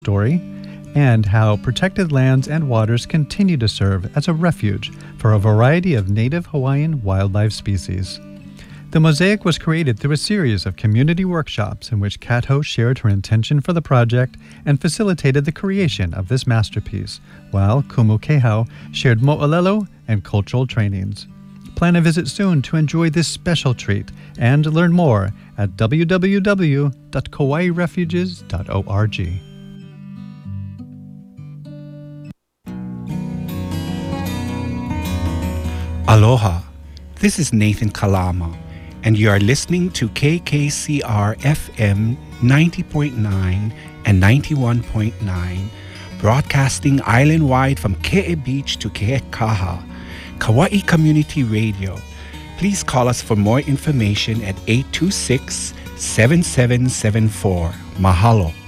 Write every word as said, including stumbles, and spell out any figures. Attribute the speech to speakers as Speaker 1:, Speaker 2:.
Speaker 1: story, and how protected lands and waters continue to serve as a refuge for a variety of native Hawaiian wildlife species. The mosaic was created through a series of community workshops in which Katho shared her intention for the project and facilitated the creation of this masterpiece, while Kumu Kehau shared mo'olelo and cultural trainings. Plan a visit soon to enjoy this special treat and learn more at w w w dot kauai refuges dot org.
Speaker 2: Aloha, this is Nathan Kalama, and you are listening to K K C R F M ninety point nine and ninety-one point nine, broadcasting island-wide from Ke'e Beach to Ke'ekaha, Kauai Community Radio. Please call us for more information at eight two six, seven seven seven four. Mahalo.